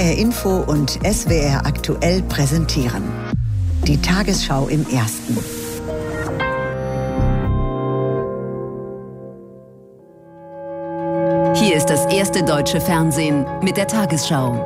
HR Info und SWR Aktuell präsentieren. Die Tagesschau im Ersten. Hier ist das erste deutsche Fernsehen mit der Tagesschau.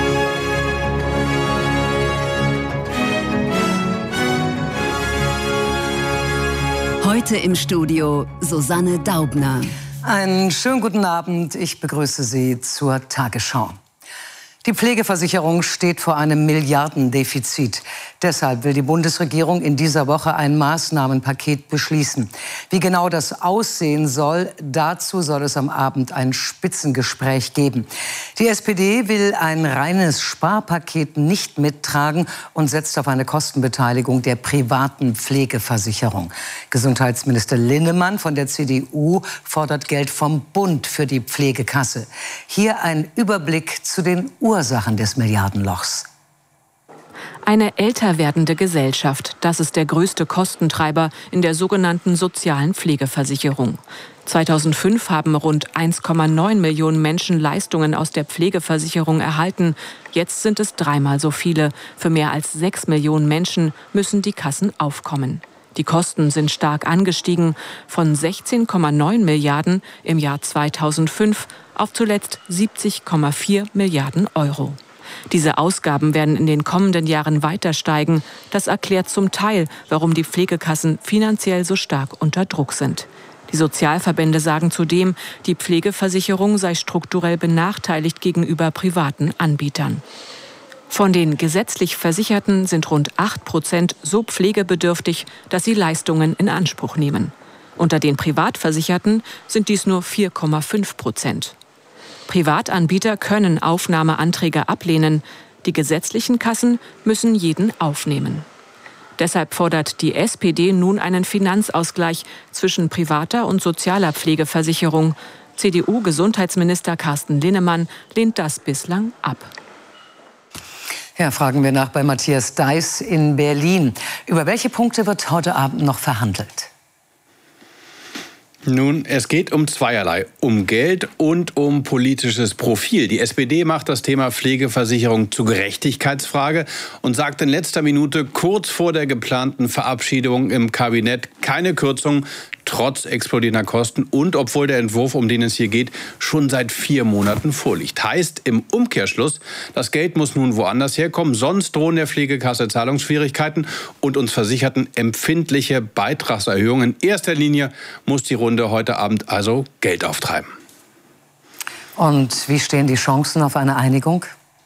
Heute im Studio Susanne Daubner. Einen schönen guten Abend. Ich begrüße Sie zur Tagesschau. Die Pflegeversicherung steht vor einem Milliardendefizit. Deshalb will die Bundesregierung in dieser Woche ein Maßnahmenpaket beschließen. Wie genau das aussehen soll, dazu soll es am Abend ein Spitzengespräch geben. Die SPD will ein reines Sparpaket nicht mittragen und setzt auf eine Kostenbeteiligung der privaten Pflegeversicherung. Gesundheitsminister Linnemann von der CDU fordert Geld vom Bund für die Pflegekasse. Hier ein Überblick zu den Ursachen des Milliardenlochs. Eine älter werdende Gesellschaft, das ist der größte Kostentreiber in der sogenannten sozialen Pflegeversicherung. 2005 haben rund 1,9 Millionen Menschen Leistungen aus der Pflegeversicherung erhalten. Jetzt sind es dreimal so viele. Für mehr als 6 Millionen Menschen müssen die Kassen aufkommen. Die Kosten sind stark angestiegen, von 16,9 Milliarden im Jahr 2005 auf zuletzt 70,4 Milliarden Euro. Diese Ausgaben werden in den kommenden Jahren weiter steigen. Das erklärt zum Teil, warum die Pflegekassen finanziell so stark unter Druck sind. Die Sozialverbände sagen zudem, die Pflegeversicherung sei strukturell benachteiligt gegenüber privaten Anbietern. Von den gesetzlich Versicherten sind rund 8% so pflegebedürftig, dass sie Leistungen in Anspruch nehmen. Unter den Privatversicherten sind dies nur 4,5%. Privatanbieter können Aufnahmeanträge ablehnen. Die gesetzlichen Kassen müssen jeden aufnehmen. Deshalb fordert die SPD nun einen Finanzausgleich zwischen privater und sozialer Pflegeversicherung. CDU-Gesundheitsminister Carsten Linnemann lehnt das bislang ab. Ja, fragen wir nach bei Matthias Deiß in Berlin. Über welche Punkte wird heute Abend noch verhandelt? Nun, es geht um zweierlei, um Geld und um politisches Profil. Die SPD macht das Thema Pflegeversicherung zur Gerechtigkeitsfrage und sagt in letzter Minute kurz vor der geplanten Verabschiedung im Kabinett keine Kürzung, trotz explodierender Kosten und obwohl der Entwurf, um den es hier geht, schon seit 4 Monaten vorliegt. Heißt im Umkehrschluss, das Geld muss nun woanders herkommen, sonst drohen der Pflegekasse Zahlungsschwierigkeiten und uns Versicherten empfindliche Beitragserhöhungen. In erster Linie muss die Runde heute Abend also Geld auftreiben. Und wie stehen die Chancen auf eine Einigung?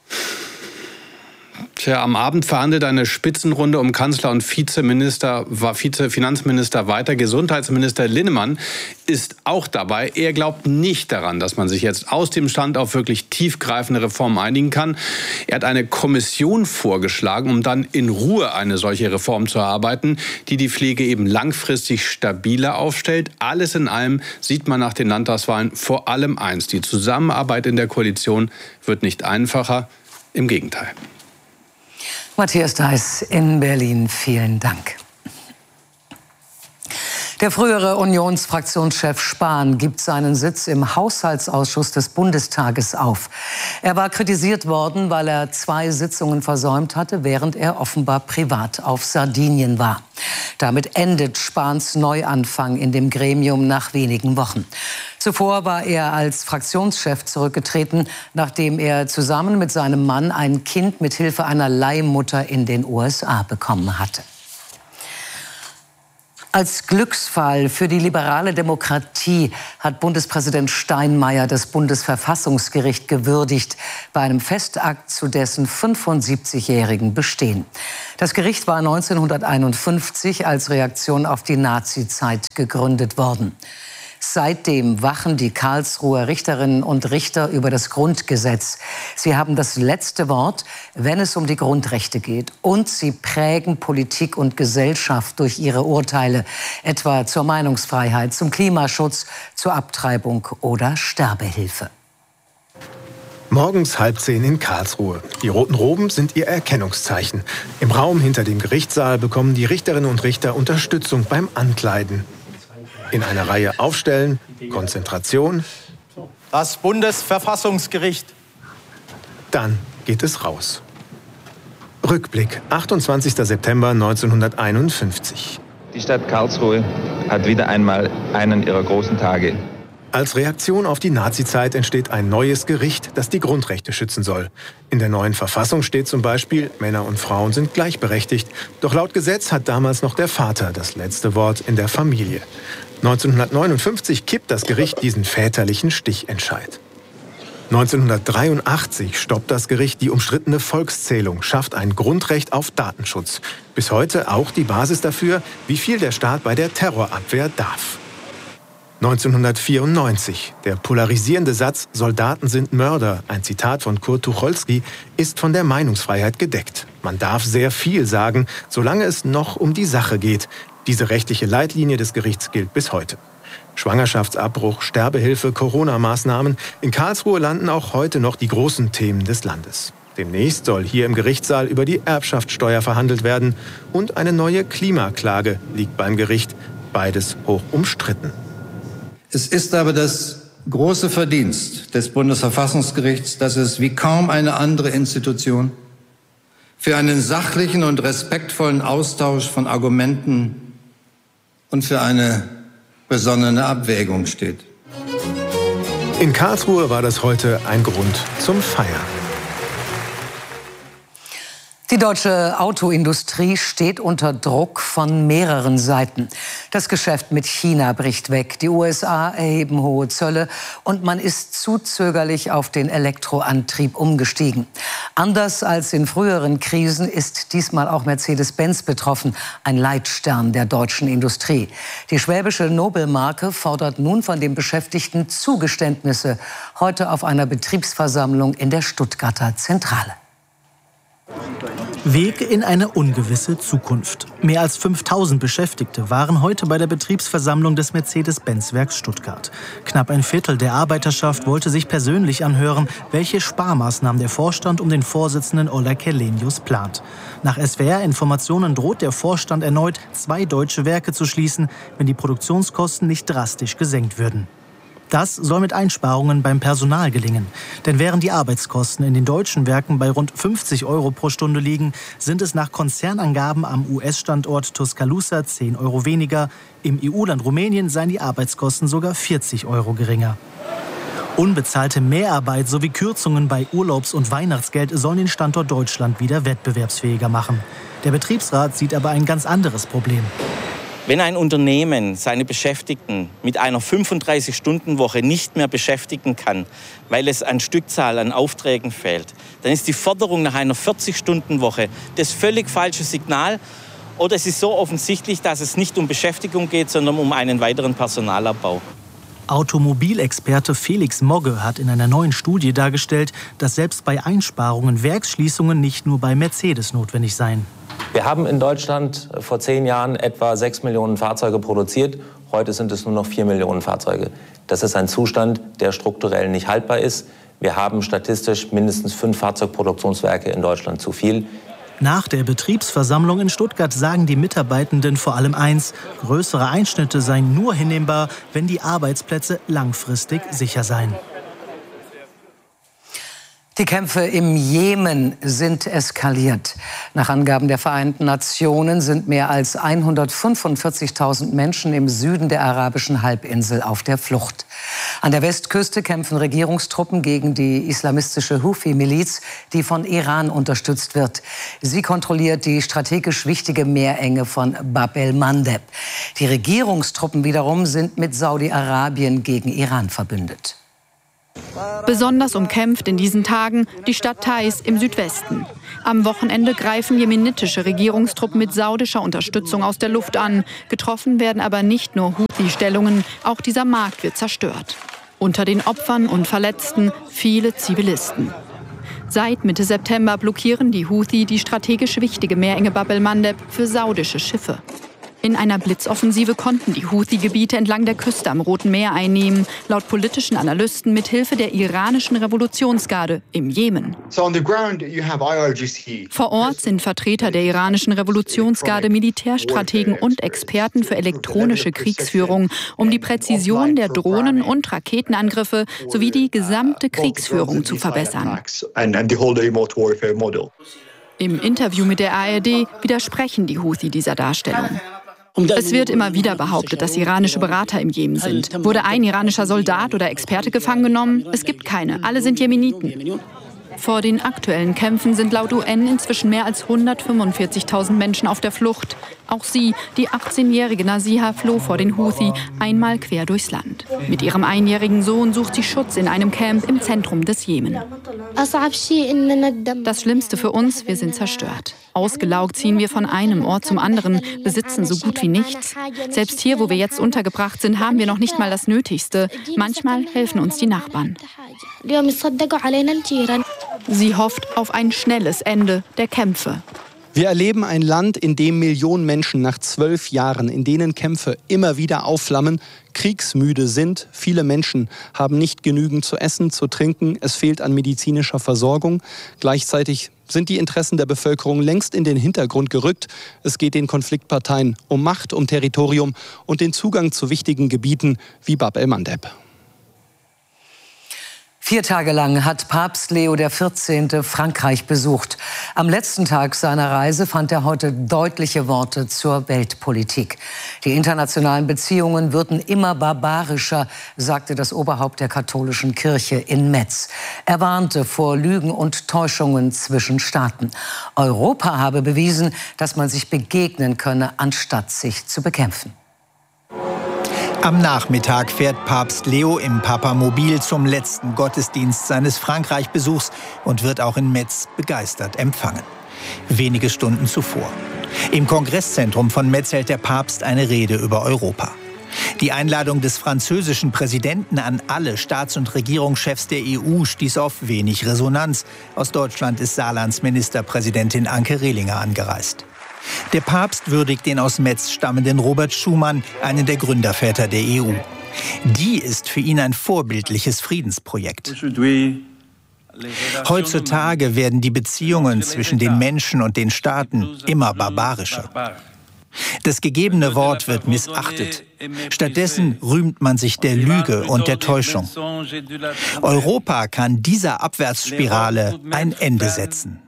Tja, am Abend verhandelt eine Spitzenrunde um Kanzler und Vizefinanzminister weiter. Gesundheitsminister Linnemann ist auch dabei. Er glaubt nicht daran, dass man sich jetzt aus dem Stand auf wirklich tiefgreifende Reformen einigen kann. Er hat eine Kommission vorgeschlagen, um dann in Ruhe eine solche Reform zu erarbeiten, die die Pflege eben langfristig stabiler aufstellt. Alles in allem sieht man nach den Landtagswahlen vor allem eins: Die Zusammenarbeit in der Koalition wird nicht einfacher, im Gegenteil. Matthias Deiß in Berlin, vielen Dank. Der frühere Unionsfraktionschef Spahn gibt seinen Sitz im Haushaltsausschuss des Bundestages auf. Er war kritisiert worden, weil er 2 Sitzungen versäumt hatte, während er offenbar privat auf Sardinien war. Damit endet Spahns Neuanfang in dem Gremium nach wenigen Wochen. Zuvor war er als Fraktionschef zurückgetreten, nachdem er zusammen mit seinem Mann ein Kind mit Hilfe einer Leihmutter in den USA bekommen hatte. Als Glücksfall für die liberale Demokratie hat Bundespräsident Steinmeier das Bundesverfassungsgericht gewürdigt bei einem Festakt zu dessen 75-jährigen Bestehen. Das Gericht war 1951 als Reaktion auf die Nazizeit gegründet worden. Seitdem wachen die Karlsruher Richterinnen und Richter über das Grundgesetz. Sie haben das letzte Wort, wenn es um die Grundrechte geht. Und sie prägen Politik und Gesellschaft durch ihre Urteile, etwa zur Meinungsfreiheit, zum Klimaschutz, zur Abtreibung oder Sterbehilfe. Morgens 9:30 in Karlsruhe. Die roten Roben sind ihr Erkennungszeichen. Im Raum hinter dem Gerichtssaal bekommen die Richterinnen und Richter Unterstützung beim Ankleiden. In einer Reihe aufstellen, Konzentration. Das Bundesverfassungsgericht. Dann geht es raus. Rückblick, 28. September 1951. Die Stadt Karlsruhe hat wieder einmal einen ihrer großen Tage. Als Reaktion auf die Nazizeit entsteht ein neues Gericht, das die Grundrechte schützen soll. In der neuen Verfassung steht zum Beispiel, Männer und Frauen sind gleichberechtigt. Doch laut Gesetz hat damals noch der Vater das letzte Wort in der Familie. 1959 kippt das Gericht diesen väterlichen Stichentscheid. 1983 stoppt das Gericht die umstrittene Volkszählung, schafft ein Grundrecht auf Datenschutz. Bis heute auch die Basis dafür, wie viel der Staat bei der Terrorabwehr darf. 1994. Der polarisierende Satz »Soldaten sind Mörder«, ein Zitat von Kurt Tucholsky, ist von der Meinungsfreiheit gedeckt. Man darf sehr viel sagen, solange es noch um die Sache geht. Diese rechtliche Leitlinie des Gerichts gilt bis heute. Schwangerschaftsabbruch, Sterbehilfe, Corona-Maßnahmen. In Karlsruhe landen auch heute noch die großen Themen des Landes. Demnächst soll hier im Gerichtssaal über die Erbschaftssteuer verhandelt werden. Und eine neue Klimaklage liegt beim Gericht. Beides hoch umstritten. Es ist aber das große Verdienst des Bundesverfassungsgerichts, dass es wie kaum eine andere Institution für einen sachlichen und respektvollen Austausch von Argumenten und für eine besonnene Abwägung steht. In Karlsruhe war das heute ein Grund zum Feiern. Die deutsche Autoindustrie steht unter Druck von mehreren Seiten. Das Geschäft mit China bricht weg, die USA erheben hohe Zölle und man ist zu zögerlich auf den Elektroantrieb umgestiegen. Anders als in früheren Krisen ist diesmal auch Mercedes-Benz betroffen, ein Leitstern der deutschen Industrie. Die schwäbische Nobelmarke fordert nun von den Beschäftigten Zugeständnisse, heute auf einer Betriebsversammlung in der Stuttgarter Zentrale. Weg in eine ungewisse Zukunft. Mehr als 5000 Beschäftigte waren heute bei der Betriebsversammlung des Mercedes-Benz-Werks Stuttgart. Knapp ein Viertel der Arbeiterschaft wollte sich persönlich anhören, welche Sparmaßnahmen der Vorstand um den Vorsitzenden Ola Källenius plant. Nach SWR-Informationen droht der Vorstand erneut, 2 deutsche Werke zu schließen, wenn die Produktionskosten nicht drastisch gesenkt würden. Das soll mit Einsparungen beim Personal gelingen. Denn während die Arbeitskosten in den deutschen Werken bei rund 50 € pro Stunde liegen, sind es nach Konzernangaben am US-Standort Tuscaloosa 10 € weniger. Im EU-Land Rumänien seien die Arbeitskosten sogar 40 € geringer. Unbezahlte Mehrarbeit sowie Kürzungen bei Urlaubs- und Weihnachtsgeld sollen den Standort Deutschland wieder wettbewerbsfähiger machen. Der Betriebsrat sieht aber ein ganz anderes Problem. Wenn ein Unternehmen seine Beschäftigten mit einer 35-Stunden-Woche nicht mehr beschäftigen kann, weil es an Stückzahl an Aufträgen fehlt, dann ist die Forderung nach einer 40-Stunden-Woche das völlig falsche Signal. Oder es ist so offensichtlich, dass es nicht um Beschäftigung geht, sondern um einen weiteren Personalabbau. Automobilexperte Felix Mogge hat in einer neuen Studie dargestellt, dass selbst bei Einsparungen Werksschließungen nicht nur bei Mercedes notwendig seien. Wir haben in Deutschland vor 10 Jahren etwa 6 Millionen Fahrzeuge produziert. Heute sind es nur noch 4 Millionen Fahrzeuge. Das ist ein Zustand, der strukturell nicht haltbar ist. Wir haben statistisch mindestens 5 Fahrzeugproduktionswerke in Deutschland zu viel. Nach der Betriebsversammlung in Stuttgart sagen die Mitarbeitenden vor allem eins: größere Einschnitte seien nur hinnehmbar, wenn die Arbeitsplätze langfristig sicher seien. Die Kämpfe im Jemen sind eskaliert. Nach Angaben der Vereinten Nationen sind mehr als 145.000 Menschen im Süden der arabischen Halbinsel auf der Flucht. An der Westküste kämpfen Regierungstruppen gegen die islamistische Houthi-Miliz, die von Iran unterstützt wird. Sie kontrolliert die strategisch wichtige Meerenge von Bab el-Mandeb. Die Regierungstruppen wiederum sind mit Saudi-Arabien gegen Iran verbündet. Besonders umkämpft in diesen Tagen die Stadt Taiz im Südwesten. Am Wochenende greifen jemenitische Regierungstruppen mit saudischer Unterstützung aus der Luft an. Getroffen werden aber nicht nur Houthi-Stellungen, auch dieser Markt wird zerstört. Unter den Opfern und Verletzten viele Zivilisten. Seit Mitte September blockieren die Houthi die strategisch wichtige Meerenge Bab el-Mandeb für saudische Schiffe. In einer Blitzoffensive konnten die Houthi-Gebiete entlang der Küste am Roten Meer einnehmen, laut politischen Analysten mit Hilfe der iranischen Revolutionsgarde im Jemen. Vor Ort sind Vertreter der iranischen Revolutionsgarde, Militärstrategen und Experten für elektronische Kriegsführung, um die Präzision der Drohnen- und Raketenangriffe sowie die gesamte Kriegsführung zu verbessern. Im Interview mit der ARD widersprechen die Houthi dieser Darstellung. Es wird immer wieder behauptet, dass iranische Berater im Jemen sind. Wurde ein iranischer Soldat oder Experte gefangen genommen? Es gibt keine. Alle sind Jemeniten. Vor den aktuellen Kämpfen sind laut UN inzwischen mehr als 145.000 Menschen auf der Flucht. Auch sie, die 18-jährige Nasiha, floh vor den Houthi einmal quer durchs Land. Mit ihrem einjährigen Sohn sucht sie Schutz in einem Camp im Zentrum des Jemen. Das Schlimmste für uns, wir sind zerstört. Ausgelaugt ziehen wir von einem Ort zum anderen, besitzen so gut wie nichts. Selbst hier, wo wir jetzt untergebracht sind, haben wir noch nicht mal das Nötigste. Manchmal helfen uns die Nachbarn. Sie hofft auf ein schnelles Ende der Kämpfe. Wir erleben ein Land, in dem Millionen Menschen nach 12 Jahren, in denen Kämpfe immer wieder aufflammen, kriegsmüde sind. Viele Menschen haben nicht genügend zu essen, zu trinken. Es fehlt an medizinischer Versorgung. Gleichzeitig sind die Interessen der Bevölkerung längst in den Hintergrund gerückt. Es geht den Konfliktparteien um Macht, um Territorium und den Zugang zu wichtigen Gebieten wie Bab el-Mandeb. 4 Tage lang hat Papst Leo XIV. Frankreich besucht. Am letzten Tag seiner Reise fand er heute deutliche Worte zur Weltpolitik. Die internationalen Beziehungen würden immer barbarischer, sagte das Oberhaupt der katholischen Kirche in Metz. Er warnte vor Lügen und Täuschungen zwischen Staaten. Europa habe bewiesen, dass man sich begegnen könne, anstatt sich zu bekämpfen. Am Nachmittag fährt Papst Leo im Papamobil zum letzten Gottesdienst seines Frankreich-Besuchs und wird auch in Metz begeistert empfangen. Wenige Stunden zuvor. Im Kongresszentrum von Metz hält der Papst eine Rede über Europa. Die Einladung des französischen Präsidenten an alle Staats- und Regierungschefs der EU stieß auf wenig Resonanz. Aus Deutschland ist Saarlands Ministerpräsidentin Anke Rehlinger angereist. Der Papst würdigt den aus Metz stammenden Robert Schuman, einen der Gründerväter der EU. Die ist für ihn ein vorbildliches Friedensprojekt. Heutzutage werden die Beziehungen zwischen den Menschen und den Staaten immer barbarischer. Das gegebene Wort wird missachtet. Stattdessen rühmt man sich der Lüge und der Täuschung. Europa kann dieser Abwärtsspirale ein Ende setzen.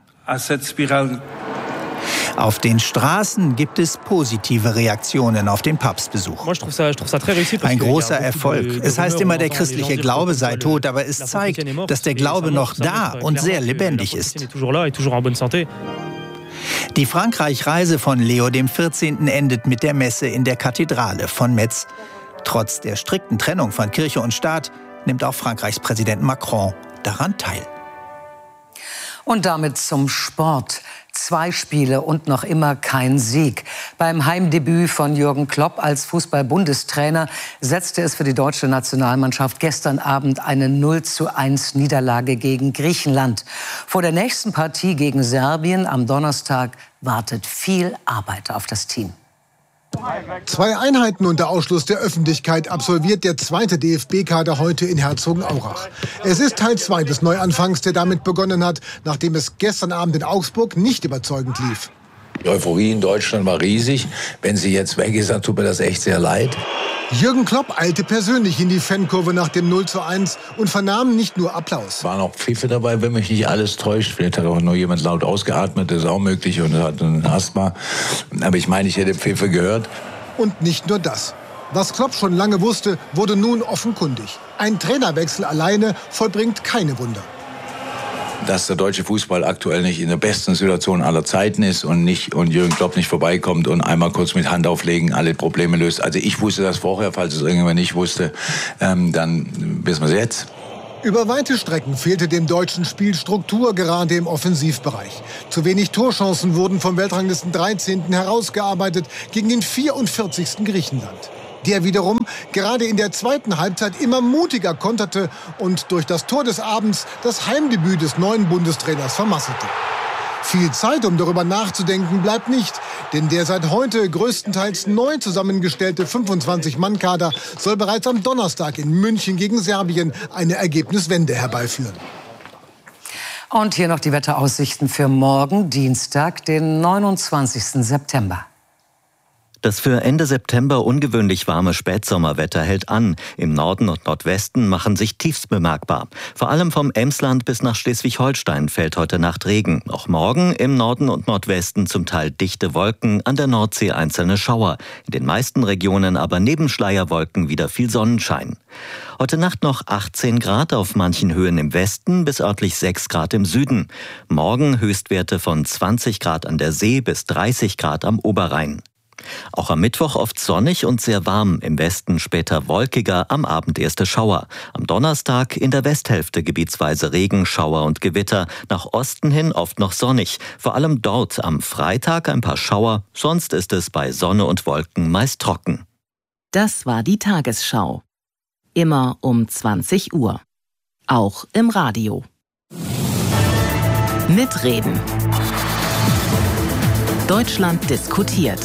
Auf den Straßen gibt es positive Reaktionen auf den Papstbesuch. Ein großer Erfolg. Es heißt immer, der christliche Glaube sei tot, aber es zeigt, dass der Glaube noch da und sehr lebendig ist. Die Frankreich-Reise von Leo XIV. Endet mit der Messe in der Kathedrale von Metz. Trotz der strikten Trennung von Kirche und Staat nimmt auch Frankreichs Präsident Macron daran teil. Und damit zum Sport. 2 Spiele und noch immer kein Sieg. Beim Heimdebüt von Jürgen Klopp als Fußball-Bundestrainer setzte es für die deutsche Nationalmannschaft gestern Abend eine 0:1 Niederlage gegen Griechenland. Vor der nächsten Partie gegen Serbien am Donnerstag wartet viel Arbeit auf das Team. 2 Einheiten unter Ausschluss der Öffentlichkeit absolviert der 2. DFB-Kader heute in Herzogenaurach. Es ist Teil 2 des Neuanfangs, der damit begonnen hat, nachdem es gestern Abend in Augsburg nicht überzeugend lief. Die Euphorie in Deutschland war riesig. Wenn sie jetzt weg ist, dann tut mir das echt sehr leid. Jürgen Klopp eilte persönlich in die Fankurve nach dem 0:1 und vernahm nicht nur Applaus. Es waren auch Pfiffe dabei, wenn mich nicht alles täuscht. Vielleicht hat auch nur jemand laut ausgeatmet, das ist auch möglich, und hat ein Asthma. Aber ich meine, ich hätte Pfiffe gehört. Und nicht nur das. Was Klopp schon lange wusste, wurde nun offenkundig. Ein Trainerwechsel alleine vollbringt keine Wunder. Dass der deutsche Fußball aktuell nicht in der besten Situation aller Zeiten ist und Jürgen Klopp nicht vorbeikommt und einmal kurz mit Hand auflegen alle Probleme löst. Also ich wusste das vorher, falls es irgendjemand nicht wusste, dann wissen wir es jetzt. Über weite Strecken fehlte dem deutschen Spiel Struktur, gerade im Offensivbereich. Zu wenig Torchancen wurden vom Weltranglisten 13. herausgearbeitet gegen den 44. Griechenland. Der wiederum gerade in der zweiten Halbzeit immer mutiger konterte und durch das Tor des Abends das Heimdebüt des neuen Bundestrainers vermasselte. Viel Zeit, um darüber nachzudenken, bleibt nicht. Denn der seit heute größtenteils neu zusammengestellte 25-Mann-Kader soll bereits am Donnerstag in München gegen Serbien eine Ergebniswende herbeiführen. Und hier noch die Wetteraussichten für morgen, Dienstag, den 29. September. Das für Ende September ungewöhnlich warme Spätsommerwetter hält an. Im Norden und Nordwesten machen sich Tiefs bemerkbar. Vor allem vom Emsland bis nach Schleswig-Holstein fällt heute Nacht Regen. Auch morgen im Norden und Nordwesten zum Teil dichte Wolken, an der Nordsee einzelne Schauer. In den meisten Regionen aber neben Schleierwolken wieder viel Sonnenschein. Heute Nacht noch 18 Grad auf manchen Höhen im Westen, bis örtlich 6 Grad im Süden. Morgen Höchstwerte von 20 Grad an der See bis 30 Grad am Oberrhein. Auch am Mittwoch oft sonnig und sehr warm, im Westen später wolkiger, am Abend erste Schauer. Am Donnerstag in der Westhälfte gebietsweise Regen, Schauer und Gewitter, nach Osten hin oft noch sonnig. Vor allem dort am Freitag ein paar Schauer, sonst ist es bei Sonne und Wolken meist trocken. Das war die Tagesschau. Immer um 20 Uhr. Auch im Radio. Mitreden. Deutschland diskutiert.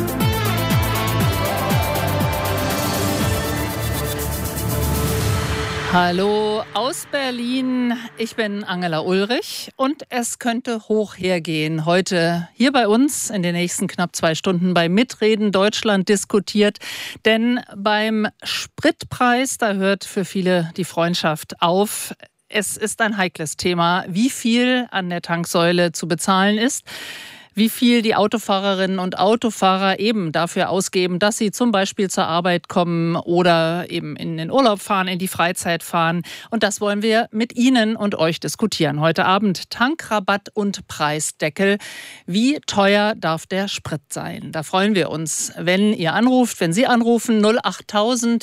Hallo aus Berlin, ich bin Angela Ulrich und es könnte hoch hergehen. Heute hier bei uns in den nächsten knapp 2 Stunden bei Mitreden Deutschland diskutiert. Denn beim Spritpreis, da hört für viele die Freundschaft auf. Es ist ein heikles Thema, wie viel an der Tanksäule zu bezahlen ist. Wie viel die Autofahrerinnen und Autofahrer eben dafür ausgeben, dass sie zum Beispiel zur Arbeit kommen oder eben in den Urlaub fahren, in die Freizeit fahren. Und das wollen wir mit Ihnen und euch diskutieren. Heute Abend Tankrabatt und Preisdeckel. Wie teuer darf der Sprit sein? Da freuen wir uns, wenn ihr anruft, wenn Sie anrufen. 08000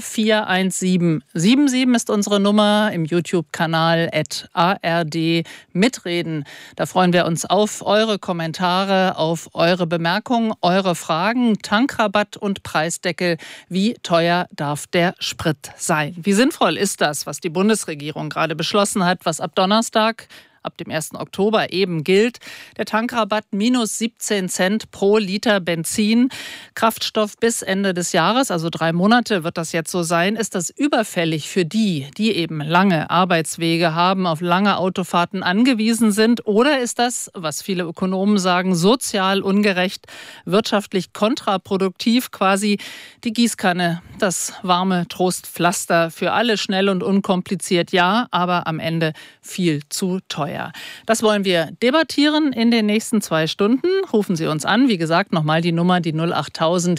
441777 ist unsere Nummer im YouTube-Kanal @ARD Mitreden. Da freuen wir uns auf eure Kommentare, auf eure Bemerkungen, eure Fragen. Tankrabatt und Preisdeckel. Wie teuer darf der Sprit sein? Wie sinnvoll ist das, was die Bundesregierung gerade beschlossen hat, was ab Donnerstag, ab dem 1. Oktober eben gilt? Der Tankrabatt minus 17 Cent pro Liter Benzin. Kraftstoff bis Ende des Jahres, also 3 Monate wird das jetzt so sein. Ist das überfällig für die, die eben lange Arbeitswege haben, auf lange Autofahrten angewiesen sind? Oder ist das, was viele Ökonomen sagen, sozial ungerecht, wirtschaftlich kontraproduktiv, quasi die Gießkanne, das warme Trostpflaster für alle, schnell und unkompliziert, ja, aber am Ende viel zu teuer. Das wollen wir debattieren in den nächsten 2 Stunden. Rufen Sie uns an. Wie gesagt, nochmal die Nummer, die 08000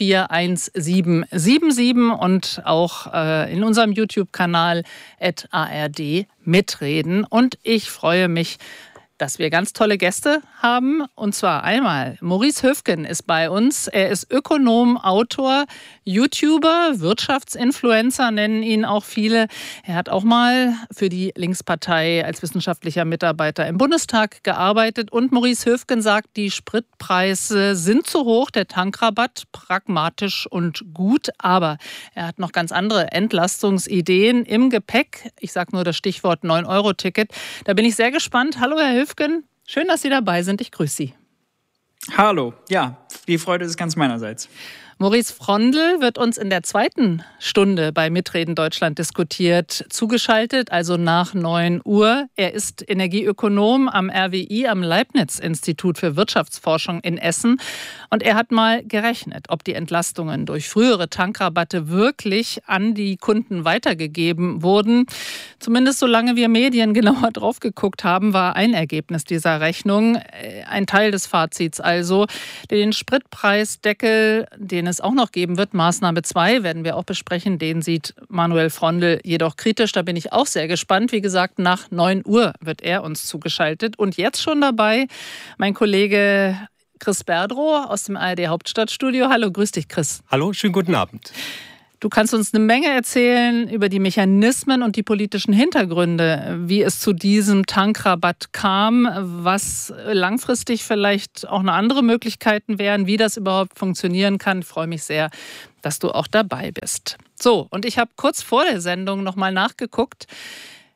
441777 und auch in unserem YouTube-Kanal @ARD Mitreden. Und ich freue mich, dass wir ganz tolle Gäste haben. Und zwar einmal Maurice Höfgen ist bei uns. Er ist Ökonom, Autor, YouTuber, Wirtschaftsinfluencer nennen ihn auch viele. Er hat auch mal für die Linkspartei als wissenschaftlicher Mitarbeiter im Bundestag gearbeitet. Und Maurice Höfgen sagt, die Spritpreise sind zu hoch, der Tankrabatt pragmatisch und gut. Aber er hat noch ganz andere Entlastungsideen im Gepäck. Ich sage nur das Stichwort 9-Euro-Ticket. Da bin ich sehr gespannt. Hallo, Herr Höfgen. Schön, dass Sie dabei sind. Ich grüße Sie. Hallo. Ja, die Freude ist ganz meinerseits. Maurice Frondl wird uns in der 2. Stunde bei Mitreden Deutschland diskutiert zugeschaltet, also nach 9 Uhr. Er ist Energieökonom am RWI, am Leibniz-Institut für Wirtschaftsforschung in Essen. Und er hat mal gerechnet, ob die Entlastungen durch frühere Tankrabatte wirklich an die Kunden weitergegeben wurden. Zumindest solange wir Medien genauer drauf geguckt haben, war ein Ergebnis dieser Rechnung, ein Teil des Fazits also, den Spritpreisdeckel, den es auch noch geben wird, Maßnahme 2, werden wir auch besprechen. Den sieht Manuel Frondl jedoch kritisch. Da bin ich auch sehr gespannt. Wie gesagt, nach 9 Uhr wird er uns zugeschaltet. Und jetzt schon dabei mein Kollege Chris Berdrow aus dem ARD Hauptstadtstudio. Hallo, grüß dich, Chris. Hallo, schönen guten Abend. Du kannst uns eine Menge erzählen über die Mechanismen und die politischen Hintergründe, wie es zu diesem Tankrabatt kam, was langfristig vielleicht auch eine andere Möglichkeiten wären, wie das überhaupt funktionieren kann. Ich freue mich sehr, dass du auch dabei bist. So, und ich habe kurz vor der Sendung nochmal nachgeguckt.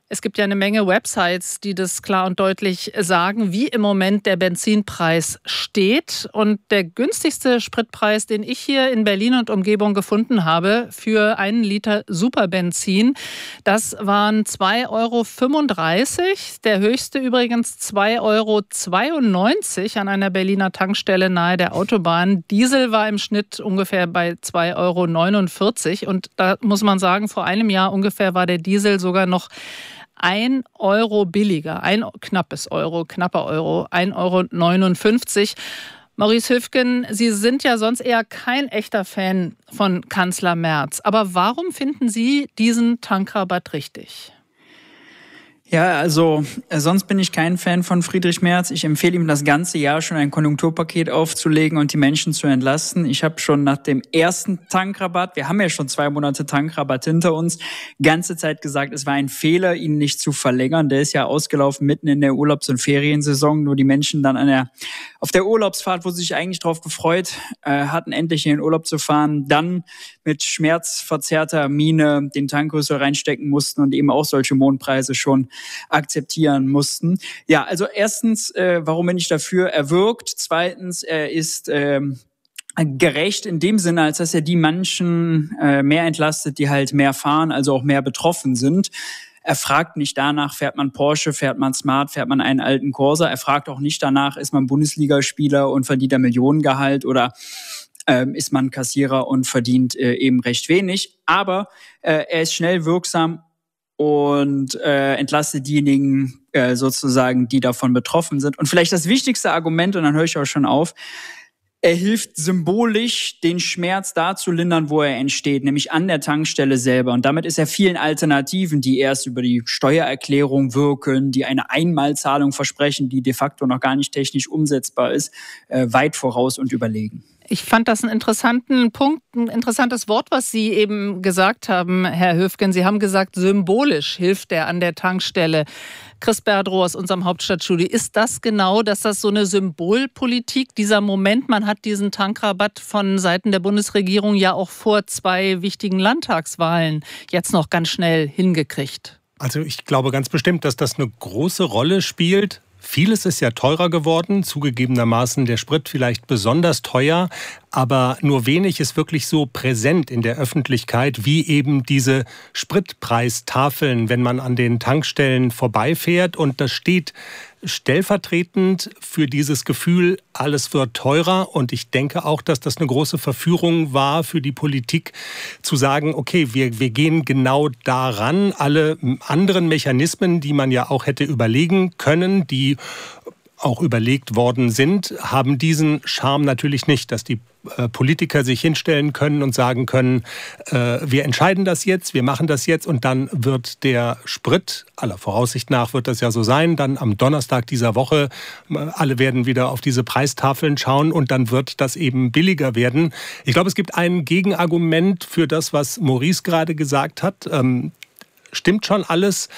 Es gibt ja eine Menge Websites, die das klar und deutlich sagen, wie im Moment der Benzinpreis steht. Und der günstigste Spritpreis, den ich hier in Berlin und Umgebung gefunden habe für 1 Liter Superbenzin, das waren 2,35 €. Der höchste übrigens 2,92 € an einer Berliner Tankstelle nahe der Autobahn. Diesel war im Schnitt ungefähr bei 2,49 € und da muss man sagen, vor einem Jahr ungefähr war der Diesel sogar noch 1 € billiger, knapper Euro, 1,59 €. Maurice Höfgen, Sie sind ja sonst eher kein echter Fan von Kanzler Merz. Aber warum finden Sie diesen Tankrabatt richtig? Ja, also sonst bin ich kein Fan von Friedrich Merz. Ich empfehle ihm das ganze Jahr schon ein Konjunkturpaket aufzulegen und die Menschen zu entlasten. Ich habe schon nach dem ersten Tankrabatt, wir haben ja schon 2 Monate Tankrabatt hinter uns, ganze Zeit gesagt, es war ein Fehler, ihn nicht zu verlängern. Der ist ja ausgelaufen mitten in der Urlaubs- und Feriensaison, nur die Menschen dann auf der Urlaubsfahrt, wo sie sich eigentlich drauf gefreut hatten, endlich in den Urlaub zu fahren, dann mit schmerzverzerrter Miene den Tankrüssel reinstecken mussten und eben auch solche Mondpreise schon akzeptieren mussten. Ja, also erstens, warum bin ich dafür? Er wirkt. Zweitens, er ist gerecht in dem Sinne, als dass er die Menschen mehr entlastet, die halt mehr fahren, also auch mehr betroffen sind. Er fragt nicht danach, fährt man Porsche, fährt man Smart, fährt man einen alten Corsa. Er fragt auch nicht danach, ist man Bundesligaspieler und verdient ein Millionengehalt oder ist man Kassierer und verdient eben recht wenig. Aber er ist schnell wirksam und entlastet diejenigen sozusagen, die davon betroffen sind. Und vielleicht das wichtigste Argument, und dann höre ich auch schon auf, er hilft symbolisch, den Schmerz da zu lindern, wo er entsteht, nämlich an der Tankstelle selber. Und damit ist er vielen Alternativen, die erst über die Steuererklärung wirken, die eine Einmalzahlung versprechen, die de facto noch gar nicht technisch umsetzbar ist, weit voraus und überlegen. Ich fand das einen interessanten Punkt, ein interessantes Wort, was Sie eben gesagt haben, Herr Höfgen. Sie haben gesagt, symbolisch hilft er an der Tankstelle. Chris Berdrow aus unserem Hauptstadtstudio. Ist das genau, dass das so eine Symbolpolitik, dieser Moment, man hat diesen Tankrabatt von Seiten der Bundesregierung ja auch vor 2 wichtigen Landtagswahlen jetzt noch ganz schnell hingekriegt? Also ich glaube ganz bestimmt, dass das eine große Rolle spielt. Vieles ist ja teurer geworden, zugegebenermaßen der Sprit vielleicht besonders teuer, aber nur wenig ist wirklich so präsent in der Öffentlichkeit wie eben diese Spritpreistafeln, wenn man an den Tankstellen vorbeifährt und das steht stellvertretend für dieses Gefühl, alles wird teurer. Und ich denke auch, dass das eine große Verführung war für die Politik, zu sagen, okay, wir gehen genau daran. Alle anderen Mechanismen, die man ja auch hätte überlegen können, die auch überlegt worden sind, haben diesen Charme natürlich nicht, dass die Politiker sich hinstellen können und sagen können, wir entscheiden das jetzt, wir machen das jetzt und dann wird der Sprit, aller Voraussicht nach wird das ja so sein, dann am Donnerstag dieser Woche, alle werden wieder auf diese Preistafeln schauen und dann wird das eben billiger werden. Ich glaube, es gibt ein Gegenargument für das, was Maurice gerade gesagt hat. Stimmt schon alles,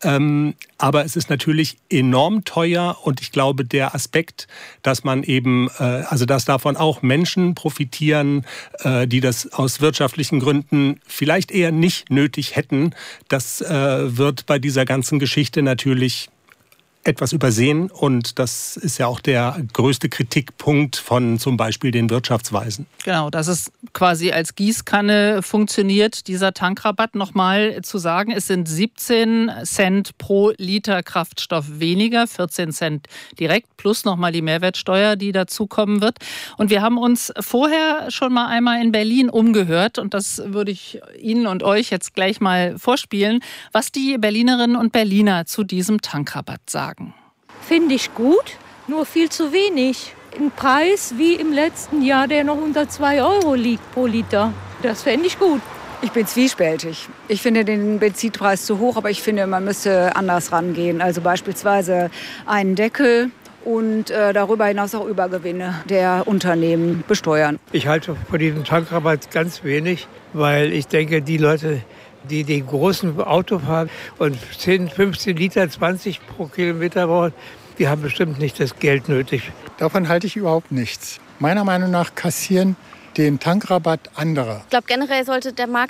aber es ist natürlich enorm teuer und ich glaube, der Aspekt, dass man eben, also dass davon auch Menschen profitieren, die das aus wirtschaftlichen Gründen vielleicht eher nicht nötig hätten, das wird bei dieser ganzen Geschichte natürlich etwas übersehen und das ist ja auch der größte Kritikpunkt von zum Beispiel den Wirtschaftsweisen. Genau, dass es quasi als Gießkanne funktioniert, dieser Tankrabatt. Nochmal zu sagen, es sind 17 Cent pro Liter Kraftstoff weniger, 14 Cent direkt, plus nochmal die Mehrwertsteuer, die dazukommen wird. Und wir haben uns vorher schon mal einmal in Berlin umgehört und das würde ich Ihnen und euch jetzt gleich mal vorspielen, was die Berlinerinnen und Berliner zu diesem Tankrabatt sagen. Finde ich gut, nur viel zu wenig. Ein Preis wie im letzten Jahr, der noch unter 2 € liegt pro Liter. Das fände ich gut. Ich bin zwiespältig. Ich finde den Benzinpreis zu hoch, aber ich finde, man müsste anders rangehen. Also beispielsweise einen Deckel und darüber hinaus auch Übergewinne der Unternehmen besteuern. Ich halte von diesem Tankrabatt ganz wenig, weil ich denke, die Leute, die den großen Auto fahren und 10, 15 Liter, 20 pro Kilometer brauchen, die haben bestimmt nicht das Geld nötig. Davon halte ich überhaupt nichts. Meiner Meinung nach kassieren den Tankrabatt andere. Ich glaube, generell sollte der Markt